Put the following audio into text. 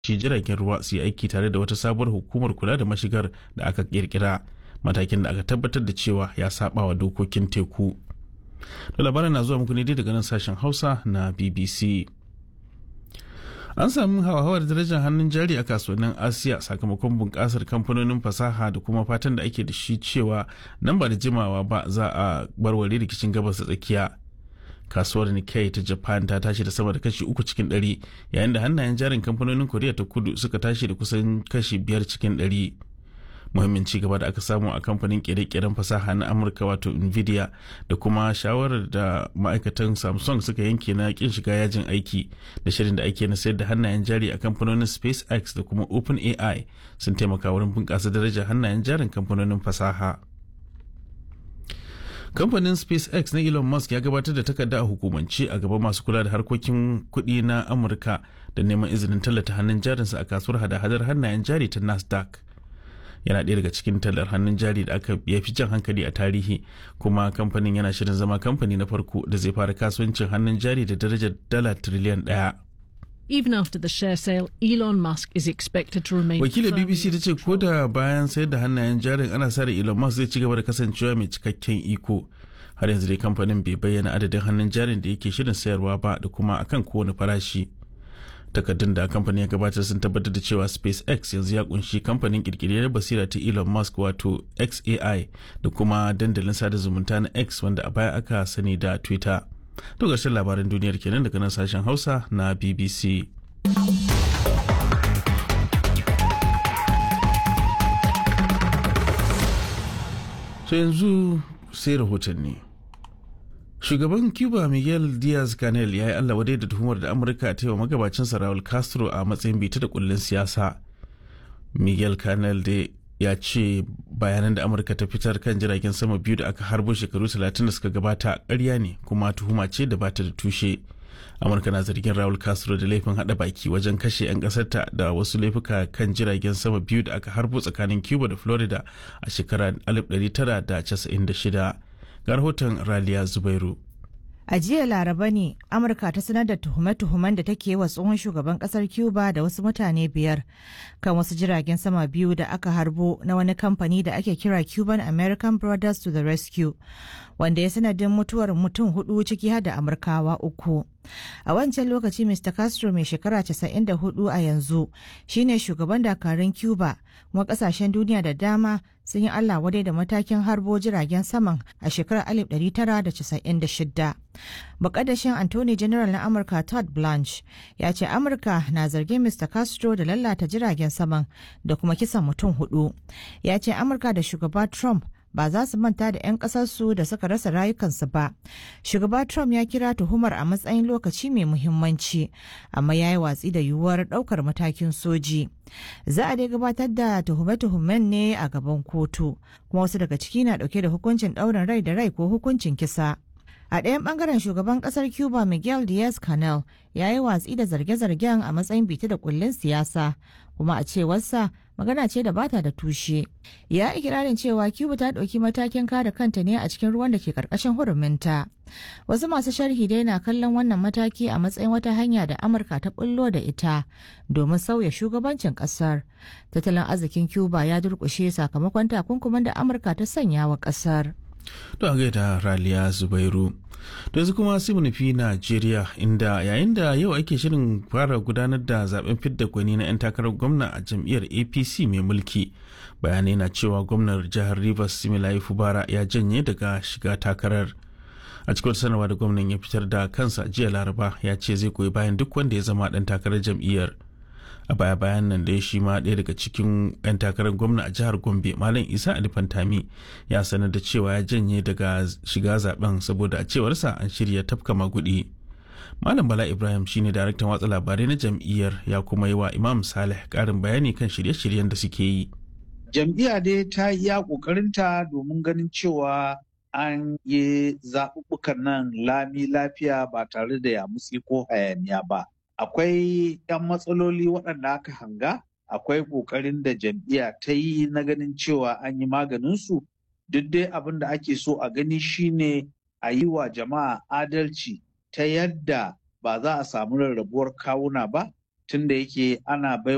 jiragen ruwa su yi aiki tare da wata sabuwar hukumar kula da mashigar da aka kirkira, matakin da aka tabbatar da cewa ya saba wa dokokin teku. Da labaran na zuwa muku ne daga nan sashen Hausa na BBC. An sami hauhawar darajar hannun jari a kasuwannin Asiya sakamakon bunƙasar kamfanonin fasaha da kuma fatan da ake da shi cewa nan ba da jimawa ba za a barware rikicin gabas da tsakiya. Kasuwar Nikkei ta Japan ta tashi da sama da kashi 3 cikin 100, yayin da hannayen jarin kamfanonin Koriya ta Kudu suka tashi da kusan kashi 5 cikin 100. Muhimmin ci gaba da aka samu a kamfanin kere-keren fasaha na Amurka wato Nvidia da kuma shawarar da ma'aikatan Samsung suka yanke na kin shiga yajin aiki da shirin da ake na sayar da hannayen jari a kamfanonin SpaceX da kuma OpenAI sun taimaka wurin bunƙasa darajar hannayen jarin kamfanonin fasaha. Kamfanin SpaceX na Elon Musk ya gabatar da takarda a hukumance a gaban masu kula da harkokin kuɗi na Amurka da neman izinin tallata hannun jarinsa a kasuwar hada-hadar hannayen jari ta Nasdaq. Yana ɗaya daga cikin tallar hannun jari da aka fi jan hankali a tarihi, kuma kamfanin yana shirin zama kamfani na farko da zai fara kasuwancin hannun jari da darajar $1 triliyan. Even after the share sale, Elon Musk is expected to remain. Wakilin BBC ta ce ko da bayan sayar da hannayen jarin ana sa da Elon Musk zai ci gaba da kasancewa mai cikakken iko. Har yanzu dai kamfanin bai bayyana adadin hannun jarin da yake shirin sayarwa ba da kuma akan kowane farashi. Takardun da kamfanin ya gabatar sun tabbatar da cewa SpaceX yanzu ya kunshi kamfanin kirkiriyar basira ta Elon Musk wato XAI da kuma dandalin sada zumunta na X wanda a baya aka sani da Twitter. To ƙarshen labaran duniyar kenan daga nan sashen Hausa na BBC. To yanzu sai rahotanni. Shugaban Cuba Miguel Diaz-Canel ya yi Allah wadai da tuhumar da Amurka ta yi wa magabacinsa Raul Castro a matsayin bita da kullun siyasa. Miguel Canel da ya ce bayanan da Amurka ta fitar kan jiragen sama biyu da aka harbo shekaru 30 da suka gabata ƙarya ne kuma tuhuma ce da bata da tushe. Amurka na zargin Raul Castro da laifin hada baki wajen kashe 'yan ƙasarta da wasu laifuka kan jiragen sama biyu da aka harbo tsakanin Cuba da Florida a shekarar 1996. Ga rahoton Raliya Zubairu. A jiya Laraba ne Amurka ta sanar da tuhume-tuhumen da take wa tsohon shugaban kasar Cuba da wasu mutane 5 kan wasu jiragen sama biyu da aka harbo na wani kamfani da ake kira Cuban American Brothers to the Rescue, wanda ya sanadin mutuwar mutum 4 ciki har da Amurkawa 3. A wancan lokaci Mr. Castro mai shekara 94 a yanzu shine shugaban dakarun Cuba, kuma kasashen duniya da dama sun yi Allah wadai da matakin harbo jiragen saman a shekarar 1996. Mukaddashin Attorney General na Amurka Todd Blanche ya ce Amurka na zargin Mr. Castro da lalata jiragen saman da kuma kisan mutum 4. Ya ce Amurka da shugaba Trump ba za su manta da 'yan ƙasarsu da suka rasa rayukansu ba. Shugaba Trump ya kira tuhumar a matsayin lokaci mai muhimmanci, amma ya yi watsi da yiwuwar ɗaukar matakin soji. Za a dai gabatar da tuhume-tuhumen ne a gaban kotu, kuma wasu daga ciki na ɗauke da hukuncin ɗaurin rai da rai ko hukuncin kisa. A ɗayan ɓangaren shugaban ƙasar Cuba Miguel Diaz-Canel ya yi watsi da zarge-zargen a matsayin bita da kullun siyasa, kuma a cewarsa magana ce da bata da tushe. Ya ikirarin cewa Cuba ta ɗauki matakin kare kanta ne a cikin ruwan da ke ƙarƙashin huruminta. Wasu masu sharhi dai na kallon wannan mataki a matsayin wata hanya da Amurka ta bullo da ita domin sauya shugabancin ƙasar. Tattalin arzikin Cuba ya durƙushe sakamakon takunkuman da Amurka ta sanya wa ƙasar. To a gaida Raliya Zubairu. To yanzu kuma sai mu nufi Najeriya, inda yayin da yau ake shirin fara gudanar da zaben fidda gwani na 'yan takarar gwamna a jam'iyyar APC mai mulki. Bayanai na cewa gwamnar jihar Rivers Similayi Fubara ya janye daga shiga takarar. A cikin sanarwa da gwamnan ya fitar da kansa jiya Laraba, ya ce zai goyi bayan duk wanda ya zama dan takarar jam'iyyar. A baya-bayan nan dai shi ma ɗaya daga cikin 'yan takarar gwamna a jihar Gombe, Malam Isa Ali Fantami, ya sanar da cewa ya janye daga shiga zaben saboda a cewarsa an shirya tafka magudi. Malam Bala Ibrahim shine daraktan watsa labarai na jam'iyyar, ya kuma yi wa Imam Saleh ƙarin bayani kan shirye-shiryen da suke yi. Jam'iyya dai ta yi iya ƙoƙarinta domin ganin cewa an yi zaɓuɓɓukan nan lami lafiya ba tare da yamutsi ko hayaniya ba. Akwai 'yan matsaloli waɗanda aka hanga, akwai ƙoƙarin da jam'iyya ta yi na ganin cewa an yi maganinsu. Duk dai abin da ake so a gani shine a yi wa jama'a adalci ta yadda ba za a samu rarrabuwar kawuna ba, tunda yake ana bai